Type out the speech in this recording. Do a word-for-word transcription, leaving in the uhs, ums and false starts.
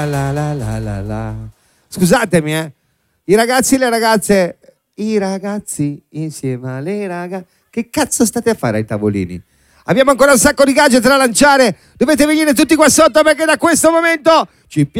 La la la la la. Scusatemi, eh. I ragazzi e le ragazze, i ragazzi insieme alle ragazze. Che cazzo state a fare ai tavolini? Abbiamo ancora un sacco di gadget da lanciare. Dovete venire tutti qua sotto perché da questo momento ci piace.